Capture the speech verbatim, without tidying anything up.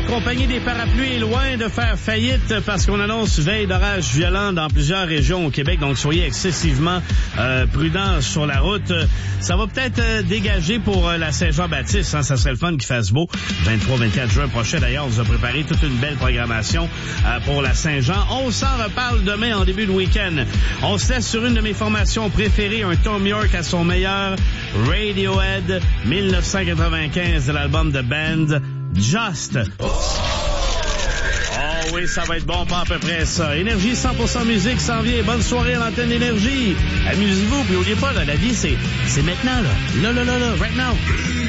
compagnie des parapluies est loin de faire faillite parce qu'on annonce veille d'orage violent dans plusieurs régions au Québec. Donc, soyez excessivement euh, prudents sur la route. Ça va peut-être euh, dégager pour euh, la Saint-Jean-Baptiste. Hein, ça serait le fun qu'il fasse beau. vingt-trois vingt-quatre juin prochain, d'ailleurs, on nous a préparé toute une belle programmation euh, pour la Saint-Jean. On s'en reparle demain en début de week-end. On se laisse sur une de mes formations préférées, un Tom York à son meilleur, Radiohead, dix-neuf cent quatre-vingt-quinze de l'album de Band, Just. Oh oui, ça va être bon, pas à peu près ça. Énergie cent pour cent musique s'en vient. Bonne soirée à l'antenne d'Énergie. Amusez-vous, puis n'oubliez pas, là, la vie, c'est, c'est maintenant, là. Là, là, là, là, right now.